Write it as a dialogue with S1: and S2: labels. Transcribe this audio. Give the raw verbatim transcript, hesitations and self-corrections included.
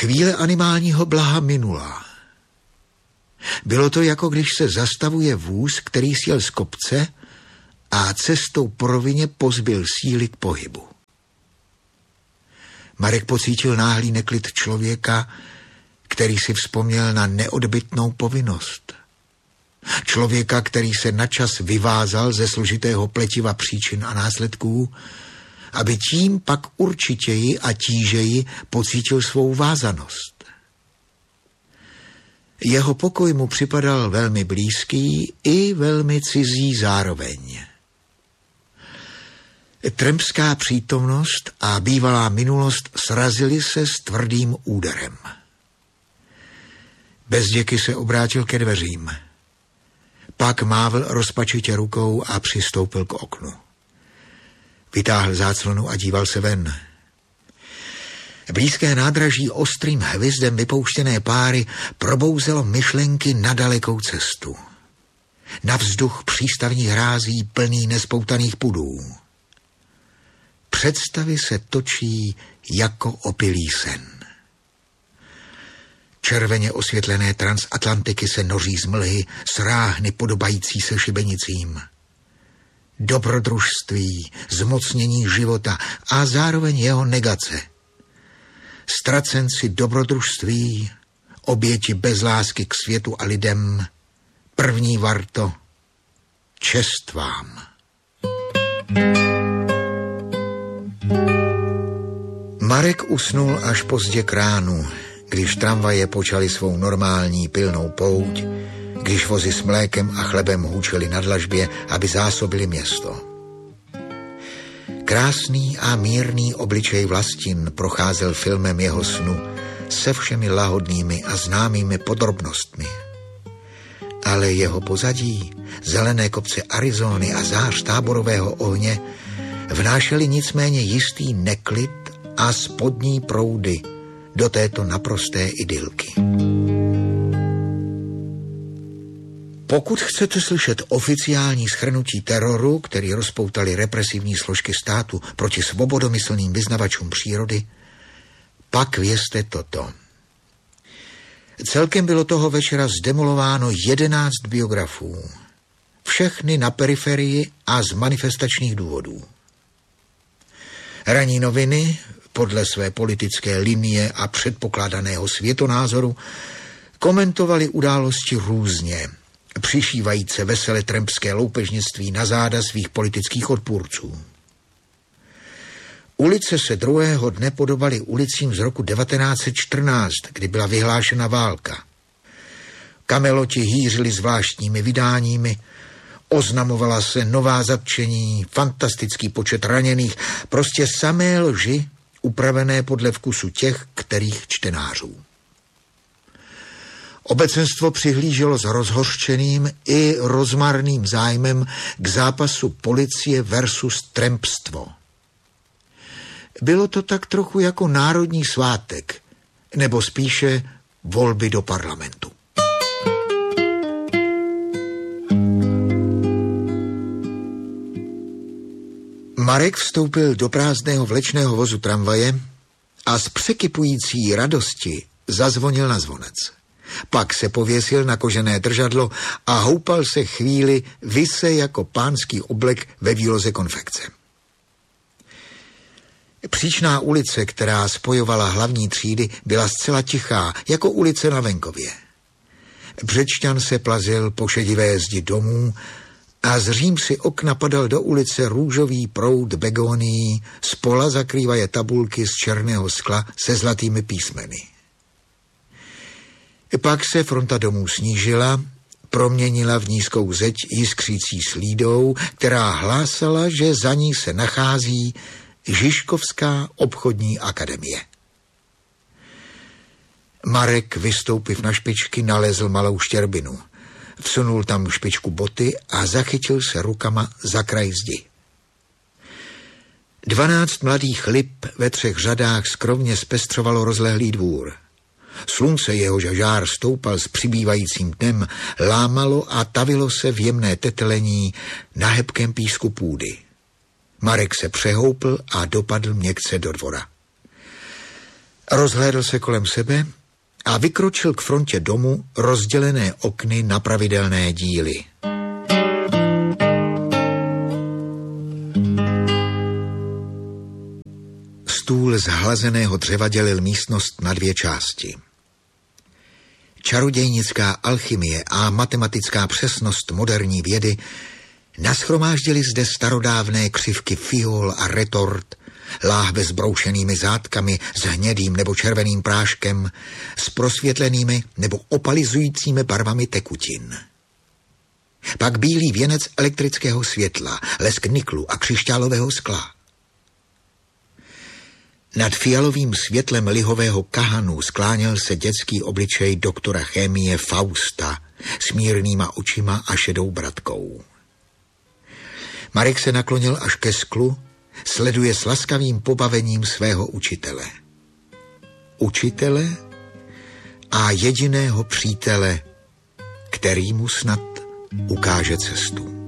S1: Chvíle animálního blaha minula. Bylo to, jako když se zastavuje vůz, který sjel z kopce a cestou po rovině pozbyl síly k pohybu. Marek pocítil náhlý neklid člověka, který si vzpomněl na neodbytnou povinnost. Člověka, který se načas vyvázal ze složitého pletiva příčin a následků, aby tím pak určitěji a tížeji pocítil svou vázanost. Jeho pokoj mu připadal velmi blízký i velmi cizí zároveň. Trampská přítomnost a bývalá minulost srazily se s tvrdým úderem. Bezděky se obrátil ke dveřím. Pak mávl rozpačitě rukou a přistoupil k oknu. Vytáhl záclonu a díval se ven. Blízké nádraží ostrým hvizdem vypouštěné páry probouzelo myšlenky na dalekou cestu. Na vzduch přístavní hrází plný nespoutaných pudů. Představy se točí jako opilý sen. Červeně osvětlené transatlantiky se noří z mlhy, sráhny podobající se šibenicím. Dobrodružství, zmocnění života a zároveň jeho negace. Ztracenci dobrodružství, oběti bez lásky k světu a lidem, první varto, čest vám. Marek usnul až pozdě k ránu, když tramvaje počaly svou normální pilnou pouť, když vozy s mlékem a chlebem hůčely na dlažbě, aby zásobili město. Krásný a mírný obličej Vlastin procházel filmem jeho snu se všemi lahodnými a známými podrobnostmi. Ale jeho pozadí, zelené kopce Arizony a zář táborového ohně vnášely nicméně jistý neklid a spodní proudy do této naprosté idylky. Pokud chcete slyšet oficiální shrnutí teroru, který rozpoutali represivní složky státu proti svobodomyslným vyznavačům přírody, pak vězte toto. Celkem bylo toho večera zdemolováno jedenáct biografů. Všechny na periferii a z manifestačních důvodů. Ranní noviny, podle své politické linie a předpokládaného světonázoru, komentovali události různě, přišívajíc se vesele trampské loupežnictví na záda svých politických odpůrců. Ulice se druhého dne podobaly ulicím z roku devatenáct set čtrnáct, kdy byla vyhlášena válka. Kameloti hýřili zvláštními vydáními, oznamovala se nová zatčení, fantastický počet raněných, prostě samé lži, upravené podle vkusu těch, kterých čtenářů. Obecenstvo přihlíželo s rozhořčeným i rozmarným zájmem k zápasu policie versus trampstvo. Bylo to tak trochu jako národní svátek, nebo spíše volby do parlamentu. Marek vstoupil do prázdného vlečného vozu tramvaje a z překypující radosti zazvonil na zvonec. Pak se pověsil na kožené držadlo a houpal se chvíli vise jako pánský oblek ve výloze konfekce. Příčná ulice, která spojovala hlavní třídy, byla zcela tichá, jako ulice na venkově. Břečťan se plazil po šedivé zdi domů a z římsy okna padal do ulice růžový proud begonií, spola zakrývaje tabulky z černého skla se zlatými písmeny. Pak se fronta domů snížila, proměnila v nízkou zeď jiskřící slídou, která hlásala, že za ní se nachází Žižkovská obchodní akademie. Marek, vystoupiv na špičky, nalezl malou štěrbinu. Vsunul tam špičku boty a zachytil se rukama za kraj zdi. Dvanáct mladých lip ve třech řadách skromně zpestřovalo rozlehlý dvůr. Slunce, jehož žár stoupal s přibývajícím dnem, lámalo a tavilo se v jemné tetelení na hebkém písku půdy. Marek se přehoupl a dopadl měkce do dvora. Rozhlédl se kolem sebe a vykročil k frontě domu rozdělené okny na pravidelné díly. Stůl z hlazeného dřeva dělil místnost na dvě části. Čarodějnická alchymie a matematická přesnost moderní vědy nashromáždili zde starodávné křivky fiol a retort, láhve s broušenými zátkami, s hnědým nebo červeným práškem, s prosvětlenými nebo opalizujícími barvami tekutin. Pak bílý věnec elektrického světla, lesk niklu a křišťálového skla. Nad fialovým světlem lihového kahanu skláněl se dětský obličej doktora chemie Fausta s mírnýma očima a šedou bradkou. Marek se naklonil až ke sklu, sleduje s laskavým pobavením svého učitele. Učitele a jediného přítele, který mu snad ukáže cestu.